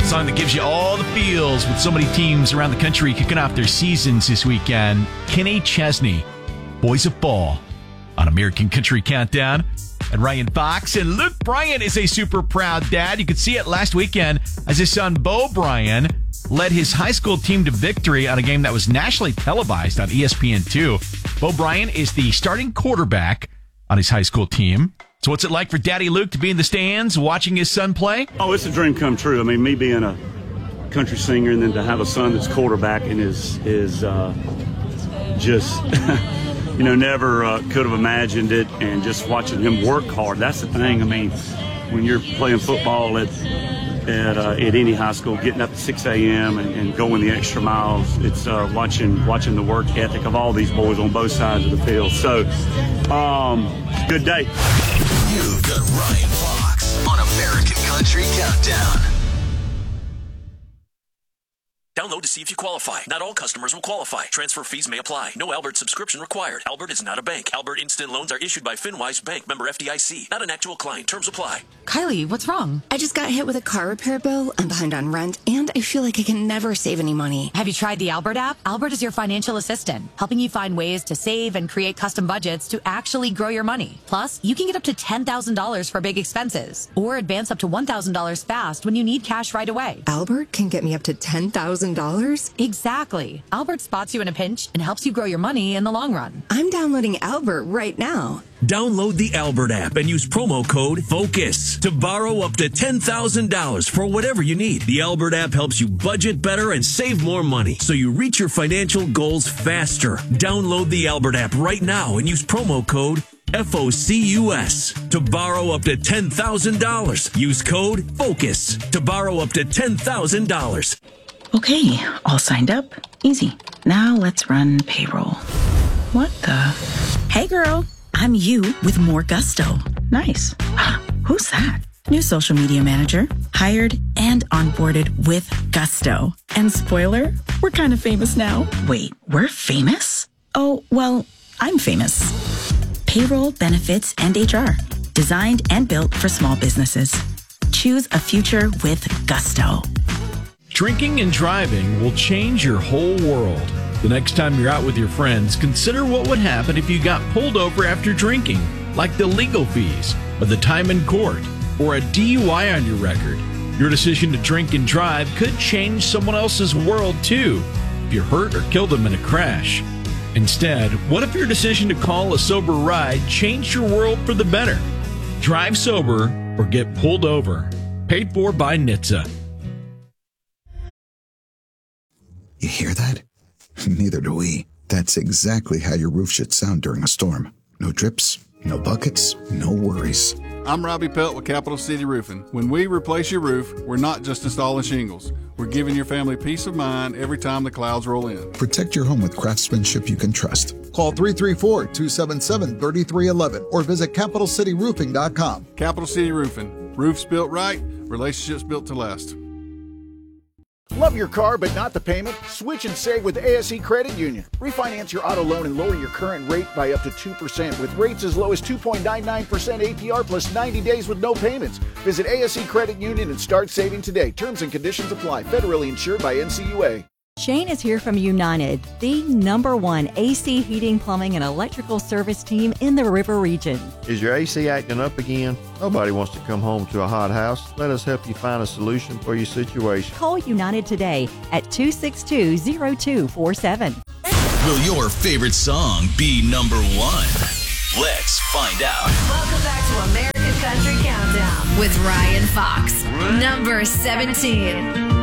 Song that gives you all the feels with so many teams around the country kicking off their seasons this weekend. Kenny Chesney, Boys of Fall on American Country Countdown. And Ryan Fox and Luke Bryan is a super proud dad. You could see it last weekend as his son Bo Bryan led his high school team to victory on a game that was nationally televised on ESPN2. Bo Bryan is the starting quarterback on his high school team. So what's it like for Daddy Luke to be in the stands watching his son play? Oh, it's a dream come true. I mean, me being a country singer and then to have a son that's quarterback and is just, never could have imagined it. And just watching him work hard, that's the thing. I mean, when you're playing football at any high school, getting up at 6 a.m. and going the extra miles, it's watching the work ethic of all these boys on both sides of the field. So, good day. You've got Ryan Fox on American Country Countdown. Download to see if you qualify. Not all customers will qualify. Transfer fees may apply. No Albert subscription required. Albert is not a bank. Albert Instant Loans are issued by FinWise Bank, member FDIC. Not an actual client. Terms apply. Kylie, what's wrong? I just got hit with a car repair bill. I'm behind on rent, and I feel like I can never save any money. Have you tried the Albert app? Albert is your financial assistant, helping you find ways to save and create custom budgets to actually grow your money. Plus, you can get up to $10,000 for big expenses, or advance up to $1,000 fast when you need cash right away. Albert can get me up to $10,000? Exactly. Albert spots you in a pinch and helps you grow your money in the long run. I'm downloading Albert right now. Download the Albert app and use promo code FOCUS to borrow up to $10,000 for whatever you need. The Albert app helps you budget better and save more money so you reach your financial goals faster. Download the Albert app right now and use promo code FOCUS to borrow up to $10,000. Use code FOCUS to borrow up to $10,000. Okay, all signed up. Easy. Now let's run payroll. What the? Hey girl, I'm you with more gusto. Nice. Who's that? New social media manager. Hired and onboarded with gusto. And spoiler, we're kind of famous now. Wait, we're famous? Oh, well, I'm famous. Payroll, benefits, and HR. Designed and built for small businesses. Choose a future with gusto. Drinking and driving will change your whole world. The next time you're out with your friends, consider what would happen if you got pulled over after drinking, like the legal fees, or the time in court, or a DUI on your record. Your decision to drink and drive could change someone else's world too, if you're hurt or killed them in a crash. Instead, what if your decision to call a sober ride changed your world for the better? Drive sober or get pulled over. Paid for by NHTSA. You hear that? Neither do we. That's exactly how your roof should sound during a storm. No drips, no buckets, no worries. I'm Robbie Pelt with Capital City Roofing. When we replace your roof, we're not just installing shingles. We're giving your family peace of mind every time the clouds roll in. Protect your home with craftsmanship you can trust. Call 334-277-3311 or visit CapitalCityRoofing.com. Capital City Roofing. Roofs built right, relationships built to last. Love your car but not the payment? Switch and save with ASE Credit Union. Refinance your auto loan and lower your current rate by up to 2% with rates as low as 2.99% APR plus 90 days with no payments. Visit ASE Credit Union and start saving today. Terms and conditions apply. Federally insured by NCUA. Shane is here from United, the #1 AC heating, plumbing, and electrical service team in the River region. Is your AC acting up again? Nobody wants to come home to a hot house. Let us help you find a solution for your situation. Call United today at 262-0247. Will your favorite song be #1? Let's find out. Welcome back to American Country Countdown with Ryan Fox. Number 17.